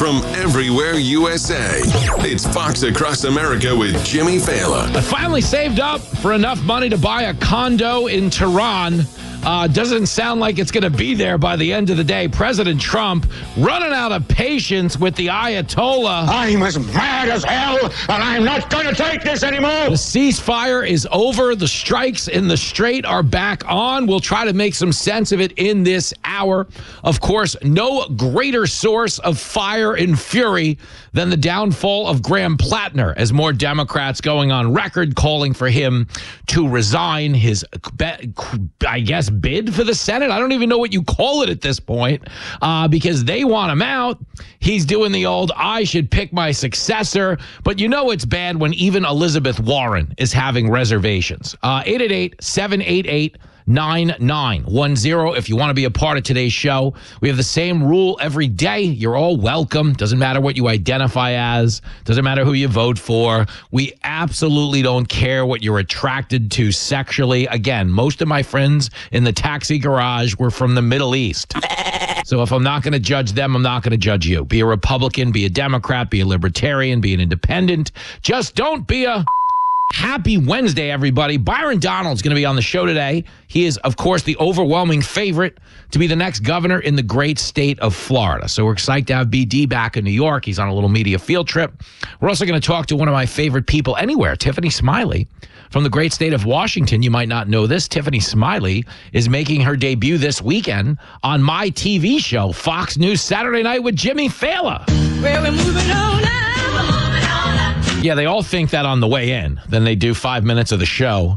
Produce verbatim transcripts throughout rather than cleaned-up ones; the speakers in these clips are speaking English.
from everywhere U S A. It's Fox Across America with Jimmy Fallon. I finally saved up for enough money to buy a condo in Tehran. Uh, doesn't sound like it's going to be there by the end of the day. President Trump running out of patience with the Ayatollah. I'm as mad as hell, and I'm not going to take this anymore. The ceasefire is over. The strikes in the Strait are back on. We'll try to make some sense of it in this hour. Of course, no greater source of fire and fury than the downfall of Graham Plattner, as more Democrats going on record calling for him to resign his, I guess, bid for the Senate. I don't even know what you call it at this point, uh, because they want him out. He's doing the old, I should pick my successor. But you know it's bad when even Elizabeth Warren is having reservations. Uh, eight eight eight, seven eight eight, nine nine one zero if you want to be a part of today's show. We have the same rule every day. You're all welcome. Doesn't matter what you identify as. Doesn't matter who you vote for. We absolutely don't care what you're attracted to sexually. Again, most of my friends in the taxi garage were from the Middle East. So if I'm not going to judge them, I'm not going to judge you. Be a Republican, be a Democrat, be a Libertarian, be an independent. Just don't be a... Happy Wednesday, everybody. Byron Donald's going to be on the show today. He is, of course, the overwhelming favorite to be the next governor in the great state of Florida. So we're excited to have B D back in New York. He's on a little media field trip. We're also going to talk to one of my favorite people anywhere, Tiffany Smiley from the great state of Washington. You might not know this. Tiffany Smiley is making her debut this weekend on my T V show, Fox News Saturday Night with Jimmy Fallon. Where we're moving on now. Yeah, they all think that on the way in. Then they do five minutes of the show.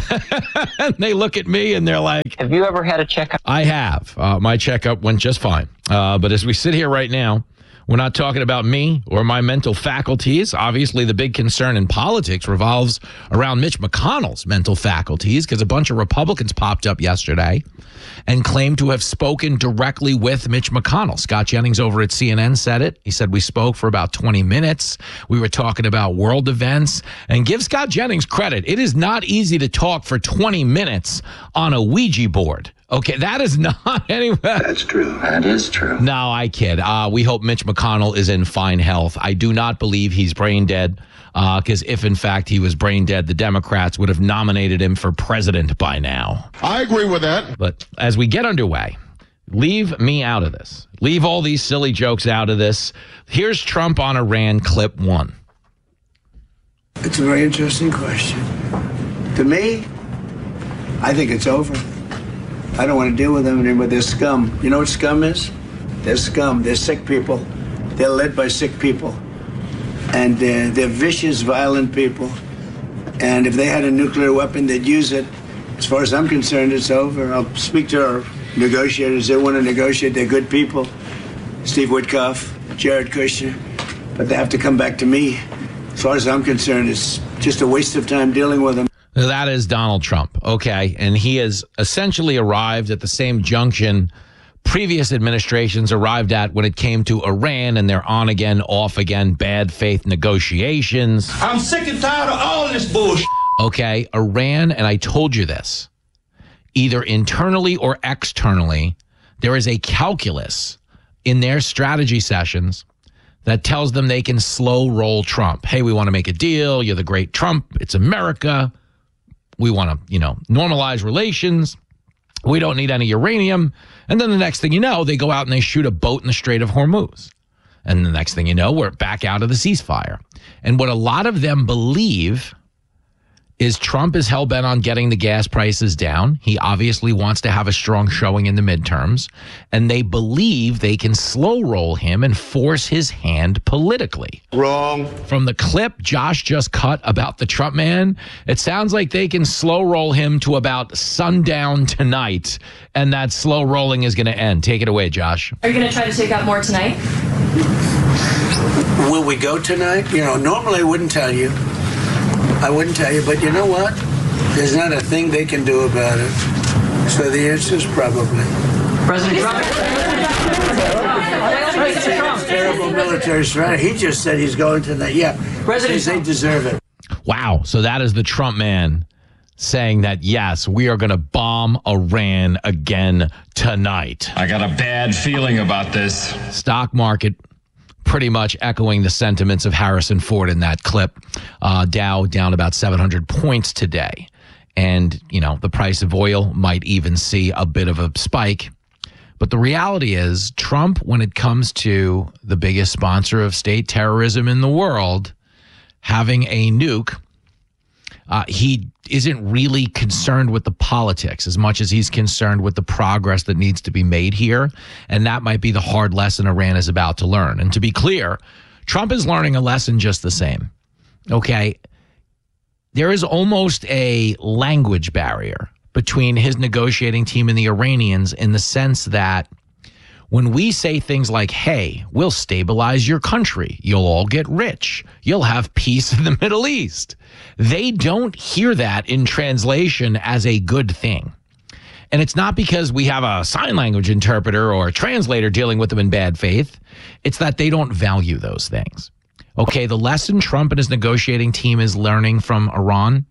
And they look at me and they're like, have you ever had a checkup? I have. Uh, my checkup went just fine. Uh, but as we sit here right now, we're not talking about me or my mental faculties. Obviously, the big concern in politics revolves around Mitch McConnell's mental faculties, because a bunch of Republicans popped up yesterday and claimed to have spoken directly with Mitch McConnell. Scott Jennings over at C N N said it. He said, we spoke for about twenty minutes. We were talking about world events. And give Scott Jennings credit. It is not easy to talk for twenty minutes on a Ouija board. Okay, that is not anywhere. That's true. That is true. No, I kid. Uh, we hope Mitch McConnell is in fine health. I do not believe he's brain dead, because uh, if, in fact, he was brain dead, the Democrats would have nominated him for president by now. I agree with that. But as we get underway, leave me out of this. Leave all these silly jokes out of this. Here's Trump on Iran, clip one. It's a very interesting question. To me, I think it's over. I don't want to deal with them anymore. They're scum. You know what scum is? They're scum. They're sick people. They're led by sick people. And uh, they're vicious, violent people. And if they had a nuclear weapon, they'd use it. As far as I'm concerned, it's over. I'll speak to our negotiators. They want to negotiate. They're good people. Steve Witkoff, Jared Kushner. But they have to come back to me. As far as I'm concerned, it's just a waste of time dealing with them. That is Donald Trump, okay? And he has essentially arrived at the same junction previous administrations arrived at when it came to Iran and their on-again, off-again, bad faith negotiations. I'm sick and tired of all this bullshit. Okay, Iran, and I told you this, either internally or externally, there is a calculus in their strategy sessions that tells them they can slow roll Trump. Hey, we want to make a deal. You're the great Trump. It's America. We want to, you know, normalize relations. We don't need any uranium. And then the next thing you know, they go out and they shoot a boat in the Strait of Hormuz. And the next thing you know, we're back out of the ceasefire. And what a lot of them believe is Trump is hell-bent on getting the gas prices down. He obviously wants to have a strong showing in the midterms. And they believe they can slow roll him and force his hand politically. Wrong. From the clip Josh just cut about the Trump man, it sounds like they can slow roll him to about sundown tonight. And that slow rolling is going to end. Take it away, Josh. Are you going to try to take out more tonight? Will we go tonight? You know, normally I wouldn't tell you. I wouldn't tell you, but you know what? There's not a thing they can do about it. So the answer is probably. President Trump. Terrible military strategy. He just said he's going to that. Yeah, President they deserve it. Wow. So that is the Trump man saying that, yes, we are going to bomb Iran again tonight. I got a bad feeling about this. Stock market pretty much echoing the sentiments of Harrison Ford in that clip. Uh, Dow down about seven hundred points today. And, you know, the price of oil might even see a bit of a spike. But the reality is, Trump, when it comes to the biggest sponsor of state terrorism in the world, having a nuke, uh, he isn't really concerned with the politics as much as he's concerned with the progress that needs to be made here. And that might be the hard lesson Iran is about to learn. And to be clear, Trump is learning a lesson just the same. Okay? There is almost a language barrier between his negotiating team and the Iranians in the sense that when we say things like, hey, we'll stabilize your country, you'll all get rich, you'll have peace in the Middle East, they don't hear that in translation as a good thing. And it's not because we have a sign language interpreter or a translator dealing with them in bad faith. It's that they don't value those things. Okay, the lesson Trump and his negotiating team is learning from Iran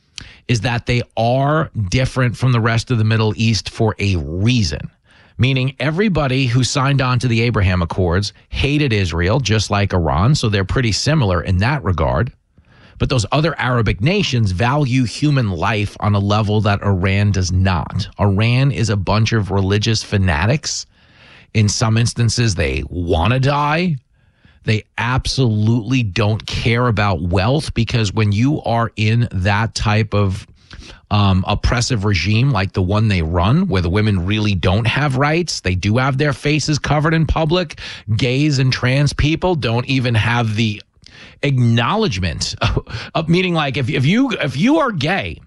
is that they are different from the rest of the Middle East for a reason. Meaning everybody who signed on to the Abraham Accords hated Israel, just like Iran, so they're pretty similar in that regard. But those other Arabic nations value human life on a level that Iran does not. Iran is a bunch of religious fanatics. In some instances, they want to die. They absolutely don't care about wealth, because when you are in that type of um, oppressive regime like the one they run, where the women really don't have rights, they do have their faces covered in public, gays and trans people don't even have the acknowledgement of, of meaning like if, if you if you are gay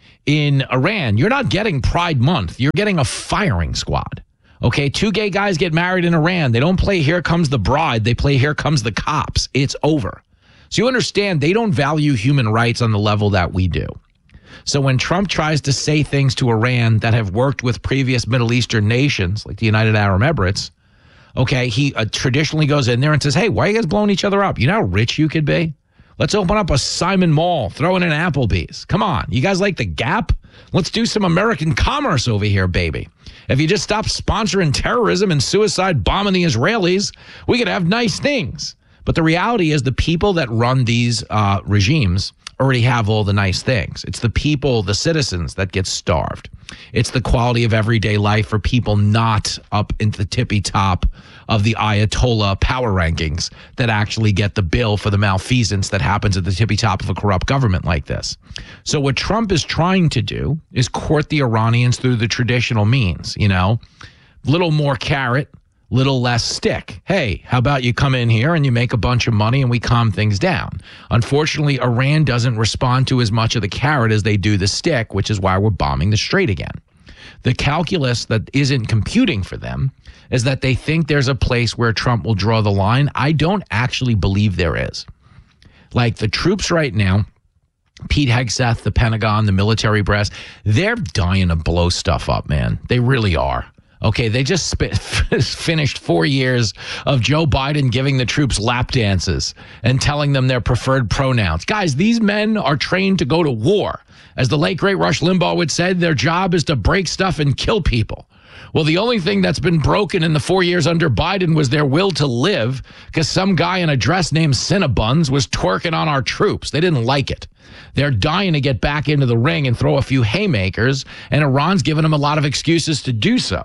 in Iran, you're not getting Pride Month, you're getting a firing squad. Okay, two gay guys get married in Iran. They don't play Here Comes the Bride. They play Here Comes the Cops. It's over. So you understand they don't value human rights on the level that we do. So when Trump tries to say things to Iran that have worked with previous Middle Eastern nations, like the United Arab Emirates, okay, he uh, traditionally goes in there and says, hey, why are you guys blowing each other up? You know how rich you could be? Let's open up a Simon Mall, throw in an Applebee's. Come on, you guys like the Gap? Let's do some American commerce over here, baby. If you just stop sponsoring terrorism and suicide bombing the Israelis, we could have nice things. But the reality is the people that run these uh, regimes already have all the nice things. It's the people, the citizens, that get starved. It's the quality of everyday life for people not up into the tippy top of the Ayatollah power rankings that actually get the bill for the malfeasance that happens at the tippy top of a corrupt government like this. So what Trump is trying to do is court the Iranians through the traditional means, you know, little more carrot, little less stick. Hey, how about you come in here and you make a bunch of money and we calm things down? Unfortunately, Iran doesn't respond to as much of the carrot as they do the stick, which is why we're bombing the strait again. The calculus that isn't computing for them is that they think there's a place where Trump will draw the line. I don't actually believe there is. Like the troops right now, Pete Hegseth, the Pentagon, the military brass, they're dying to blow stuff up, man. They really are. Okay, they just sp- finished four years of Joe Biden giving the troops lap dances and telling them their preferred pronouns. Guys, these men are trained to go to war. As the late, great Rush Limbaugh would say, their job is to break stuff and kill people. Well, the only thing that's been broken in the four years under Biden was their will to live, because some guy in a dress named Cinnabons was twerking on our troops. They didn't like it. They're dying to get back into the ring and throw a few haymakers, and Iran's giving them a lot of excuses to do so.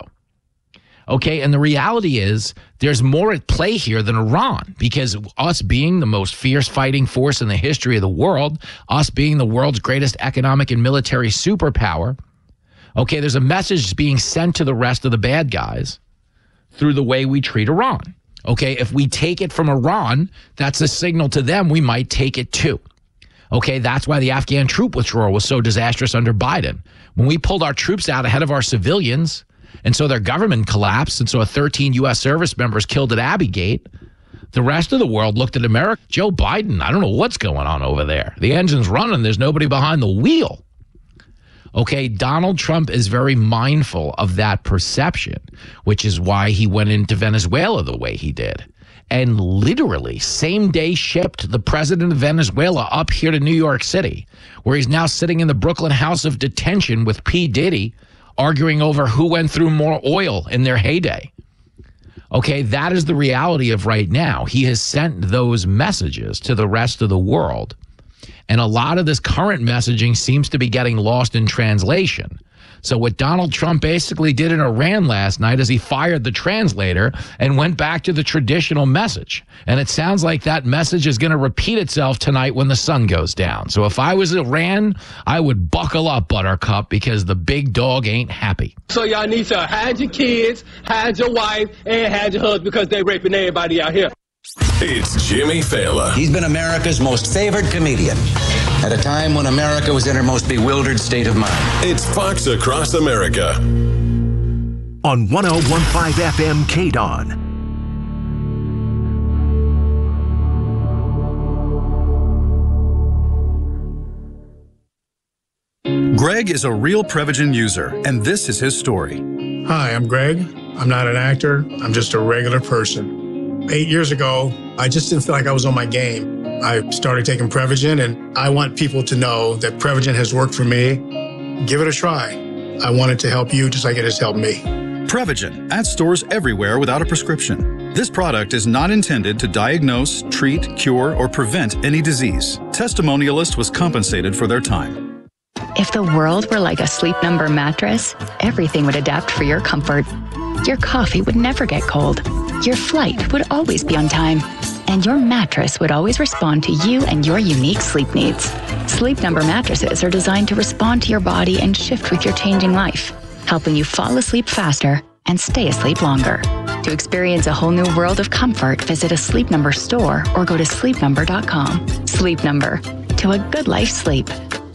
Okay, and the reality is there's more at play here than Iran, because us being the most fierce fighting force in the history of the world, us being the world's greatest economic and military superpower, okay, there's a message being sent to the rest of the bad guys through the way we treat Iran. Okay, if we take it from Iran, that's a signal to them we might take it too. Okay, that's why the Afghan troop withdrawal was so disastrous under Biden. When we pulled our troops out ahead of our civilians, and so their government collapsed, and so thirteen U S service members killed at Abbey Gate, the rest of the world looked at America. Joe Biden, I don't know what's going on over there. The engine's running. There's nobody behind the wheel. Okay, Donald Trump is very mindful of that perception, which is why he went into Venezuela the way he did. And literally, same day shipped the president of Venezuela up here to New York City, where he's now sitting in the Brooklyn House of Detention with P. Diddy, arguing over who went through more oil in their heyday. Okay, that is the reality of right now. He has sent those messages to the rest of the world. And a lot of this current messaging seems to be getting lost in translation. So what Donald Trump basically did in Iran last night is he fired the translator and went back to the traditional message. And it sounds like that message is going to repeat itself tonight when the sun goes down. So if I was Iran, I would buckle up, Buttercup, because the big dog ain't happy. So y'all need to hide your kids, hide your wife, and hide your husband because they raping everybody out here. It's Jimmy Fallon. He's been America's most favored comedian at a time when America was in her most bewildered state of mind. It's Fox Across America. On one oh one point five F M K-Don. Greg is a real Prevagen user, and this is his story. Hi, I'm Greg. I'm not an actor. I'm just a regular person. Eight years ago, I just didn't feel like I was on my game. I started taking Prevagen, and I want people to know that Prevagen has worked for me. Give it a try. I want it to help you just like it has helped me. Prevagen, at stores everywhere without a prescription. This product is not intended to diagnose, treat, cure, or prevent any disease. Testimonialist was compensated for their time. If the world were like a Sleep Number mattress, everything would adapt for your comfort. Your coffee would never get cold. Your flight would always be on time. And your mattress would always respond to you and your unique sleep needs. Sleep Number mattresses are designed to respond to your body and shift with your changing life, helping you fall asleep faster and stay asleep longer. To experience a whole new world of comfort, visit a Sleep Number store or go to sleep number dot com. Sleep Number, to a good life sleep.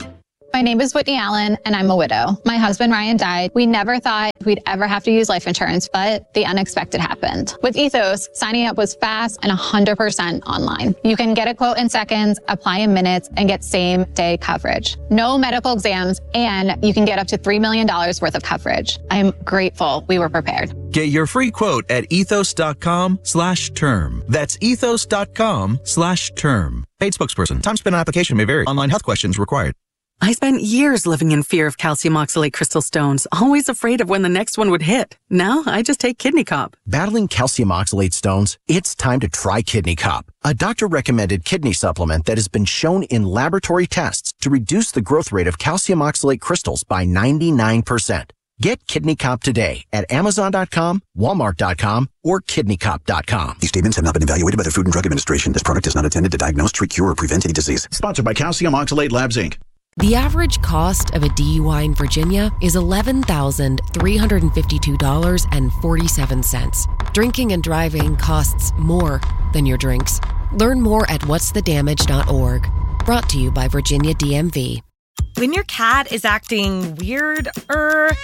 My name is Whitney Allen, and I'm a widow. My husband, Ryan, died. We never thought we'd ever have to use life insurance, but the unexpected happened. With Ethos, signing up was fast and one hundred percent online. You can get a quote in seconds, apply in minutes, and get same-day coverage. No medical exams, and you can get up to three million dollars worth of coverage. I'm grateful we were prepared. Get your free quote at ethos.com slash term. That's ethos.com slash term. Paid spokesperson. Time spent on application may vary. Online health questions required. I spent years living in fear of calcium oxalate crystal stones, always afraid of when the next one would hit. Now I just take Kidney Cop. Battling calcium oxalate stones? It's time to try Kidney Cop, a doctor-recommended kidney supplement that has been shown in laboratory tests to reduce the growth rate of calcium oxalate crystals by ninety-nine percent. Get Kidney Cop today at amazon dot com, walmart dot com, or kidney cop dot com. These statements have not been evaluated by the Food and Drug Administration. This product is not intended to diagnose, treat, cure, or prevent any disease. Sponsored by Calcium Oxalate Labs, Incorporated. The average cost of a D U I in Virginia is eleven thousand three hundred fifty-two dollars and forty-seven cents. Drinking and driving costs more than your drinks. Learn more at whats the damage dot org. Brought to you by Virginia D M V. When your cat is acting weird, er,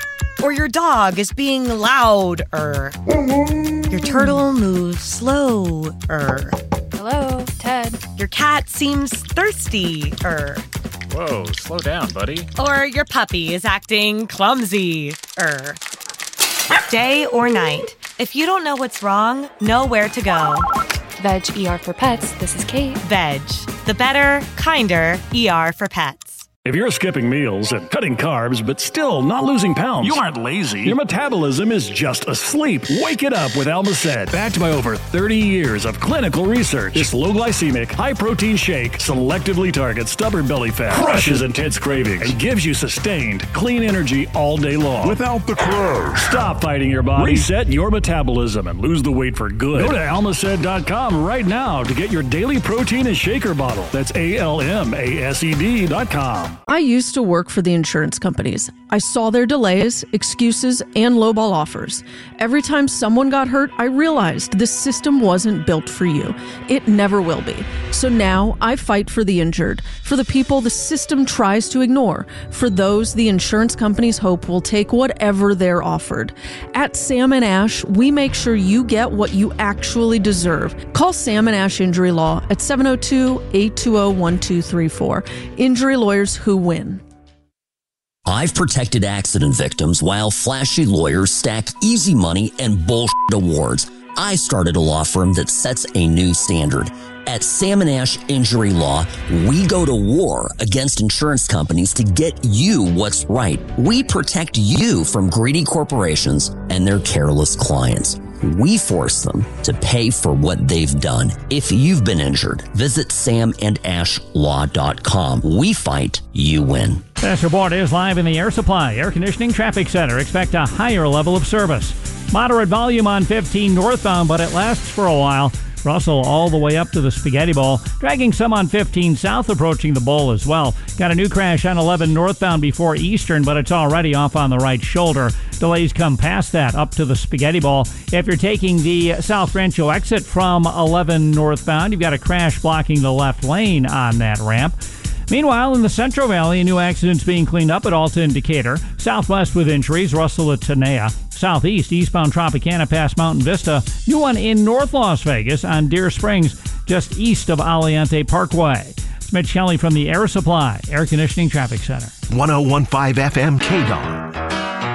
or your dog is being loud, er, your turtle moves slow, er. Hello, Ted. Your cat seems thirsty, er. Whoa, slow down, buddy. Or your puppy is acting clumsy, er. Day or night, if you don't know what's wrong, know where to go. Veg E R for Pets, this is Kate. Veg, the better, kinder E R for pets. If you're skipping meals and cutting carbs, but still not losing pounds, you aren't lazy. Your metabolism is just asleep. Wake it up with Almacet. Backed by over thirty years of clinical research, this low-glycemic, high-protein shake selectively targets stubborn belly fat, crushes intense cravings, and gives you sustained, clean energy all day long. Without the crows. Stop fighting your body, reset your metabolism, and lose the weight for good. Go to almacet dot com right now to get your daily protein and shaker bottle. That's A L M A S E D dot com. I used to work for the insurance companies. I saw their delays, excuses, and lowball offers. Every time someone got hurt, I realized this system wasn't built for you. It never will be. So now I fight for the injured, for the people the system tries to ignore, for those the insurance companies hope will take whatever they're offered. At Sam and Ash, we make sure you get what you actually deserve. Call Sam and Ash Injury Law at seven oh two, eight two oh, one two three four. Injury lawyers who win. I've protected accident victims while flashy lawyers stack easy money and bullshit awards. I started a law firm that sets a new standard. At Sam and Ash Injury Law, we go to war against insurance companies to get you what's right. We protect you from greedy corporations and their careless clients. we force them to pay for what they've done. If you've been injured, visit sam and ash law dot com. We fight, you win. This report is live in the Air Supply Air Conditioning Traffic Center. Expect a higher level of service. Moderate volume on fifteen northbound, but it lasts for a while. Russell all the way up to the Spaghetti Bowl. Dragging some on fifteen south, approaching the bowl as well. Got a new crash on eleven northbound before Eastern, but it's already off on the right shoulder. Delays come past that up to the Spaghetti Bowl. If you're taking the South Rancho exit from eleven northbound, you've got a crash blocking the left lane on that ramp. Meanwhile, in the Central Valley, a new accident's being cleaned up at Alta and Decatur. Southwest with injuries, Russell at Tenaya. Southeast, eastbound Tropicana past Mountain Vista. New one in North Las Vegas on Deer Springs, just east of Aliante Parkway. It's Mitch Kelly from the Air Supply Air Conditioning Traffic Center. one oh one point five F M K D A R.